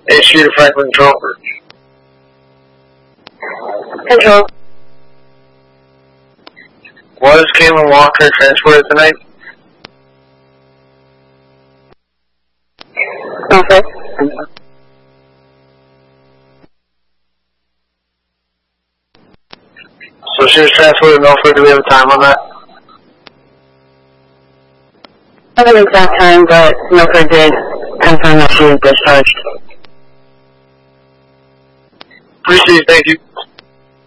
Issue to Franklin Crawford. Control. Was Caitlin Walker transported tonight? Okay. So she was transported to Milford. Do we have a time on that? I don't have an exact time, but Milford did confirm that she was discharged. Appreciate it. Thank you.